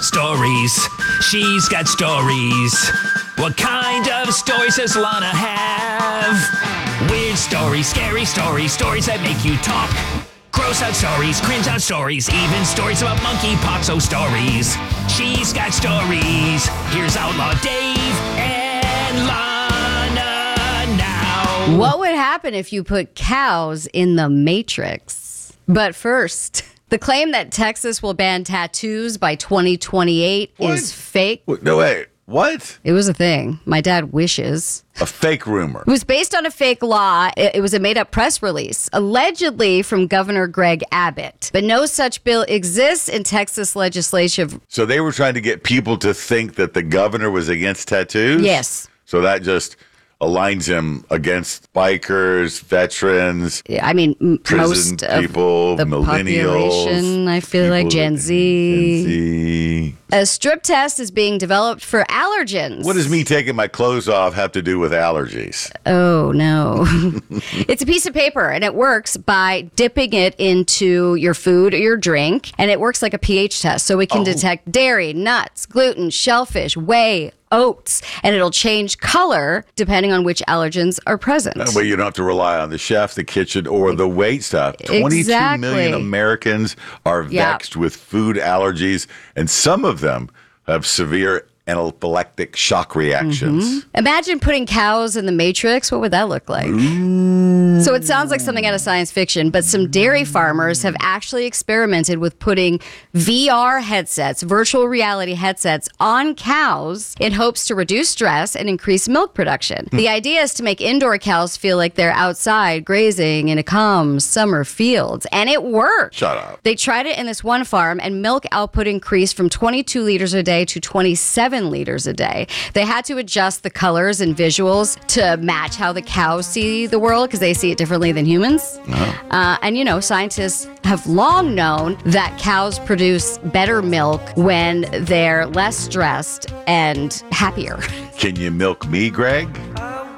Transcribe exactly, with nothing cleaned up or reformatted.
Stories. She's got stories. What kind of stories does Lana have? Weird stories, scary stories, stories that make you talk. Gross out stories, cringe out stories, even stories about monkeypox. Oh, stories. She's got stories. Here's Outlaw Dave and Lana now. What would happen if you put cows in the Matrix? But first, the claim that Texas will ban tattoos by twenty twenty-eight What? is fake. No, wait. What? It was a thing. My dad wishes. A fake rumor. It was based on a fake law. It it was a made-up press release, allegedly from Governor Greg Abbott. But no such bill exists in Texas legislation. So they were trying to get people to think that the governor was against tattoos? Yes. So that just aligns him against bikers, veterans, I mean, m- prison most people, of the millennials. population, I feel like people Gen that- Z. Gen Z. A strip test is being developed for allergens. What does me taking my clothes off have to do with allergies? Oh, no. It's a piece of paper, and it works by dipping it into your food or your drink, and it works like a pH test, so we can Oh. detect dairy, nuts, gluten, shellfish, whey, oats, and it'll change color depending on which allergens are present. That way you don't have to rely on the chef, the kitchen, or the wait staff. twenty-two million Exactly. Americans are Yeah. vexed with food allergies, and some of them have severe anaphylactic shock reactions. Imagine putting cows in the Matrix. What would that look like? So it sounds like something out of science fiction, but some dairy farmers have actually experimented with putting V R headsets, virtual reality headsets, on cows in hopes to reduce stress and increase milk production. The idea is to make indoor cows feel like they're outside grazing in a calm summer field, and it worked. Shut up. They tried it in this one farm, and milk output increased from twenty-two liters a day to twenty-seven liters a day. They had to adjust the colors and visuals to match how the cows see the world because they see it differently than humans. Uh, and, you know, scientists have long known that cows produce better milk when they're less stressed and happier. Can you milk me, Greg?